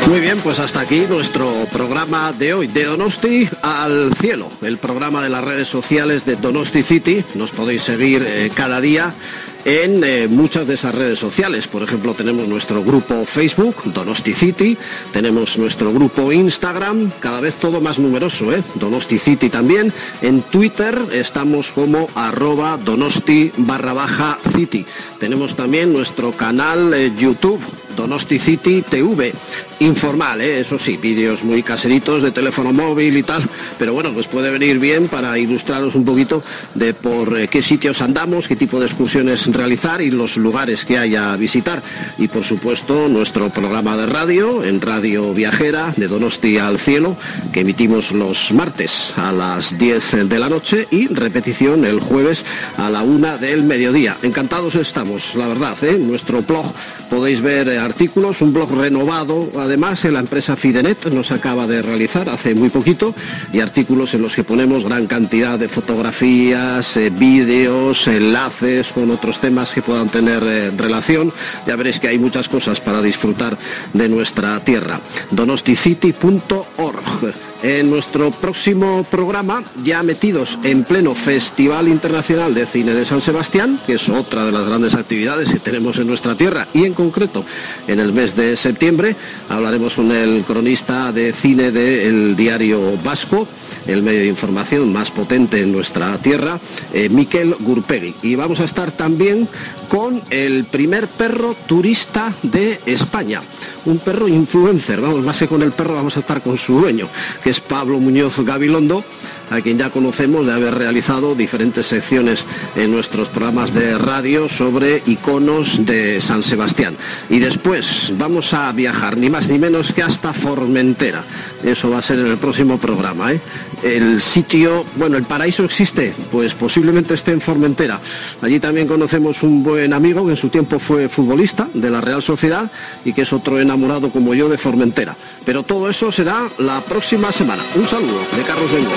Muy bien, pues hasta aquí nuestro programa de hoy, de Donosti al cielo, el programa de las redes sociales de Donosti City. Nos podéis seguir cada día en muchas de esas redes sociales. Por ejemplo, tenemos nuestro grupo Facebook, Donosti City, tenemos nuestro grupo Instagram, cada vez todo más numeroso, Donosti City también. En Twitter estamos como @Donosti_City. Tenemos también nuestro canal YouTube, Donosti City TV, informal, eso sí, vídeos muy caseritos de teléfono móvil y tal, pero bueno, pues puede venir bien para ilustraros un poquito de por qué sitios andamos, qué tipo de excursiones realizar y los lugares que hay a visitar. Y por supuesto nuestro programa de radio, en Radio Viajera, de Donosti al cielo, que emitimos los martes a las 10 de la noche y repetición el jueves a la 1 del mediodía. Encantados estamos, la verdad, en nuestro blog podéis ver artículos, un blog renovado además en la empresa Fidenet, nos acaba de realizar hace muy poquito, y artículos en los que ponemos gran cantidad de fotografías, vídeos, enlaces con otros temas que puedan tener relación. Ya veréis que hay muchas cosas para disfrutar de nuestra tierra. donosticity.org. En nuestro próximo programa, ya metidos en pleno Festival Internacional de Cine de San Sebastián, que es otra de las grandes actividades que tenemos en nuestra tierra, y en concreto en el mes de septiembre, hablaremos con el cronista de cine del Diario Vasco, el medio de información más potente en nuestra tierra, Mikel Gurpegui. Y vamos a estar también con el primer perro turista de España, un perro influencer, vamos, más que con el perro vamos a estar con su dueño, que es Pablo Muñoz Gabilondo, a quien ya conocemos de haber realizado diferentes secciones en nuestros programas de radio sobre iconos de San Sebastián. Y después vamos a viajar ni más ni menos que hasta Formentera. Eso va a ser en el próximo programa, El sitio, bueno, ¿el paraíso existe? Pues posiblemente esté en Formentera. Allí también conocemos un buen amigo que en su tiempo fue futbolista de la Real Sociedad y que es otro enamorado como yo de Formentera. Pero todo eso será la próxima semana. Un saludo de Carlos Bengo.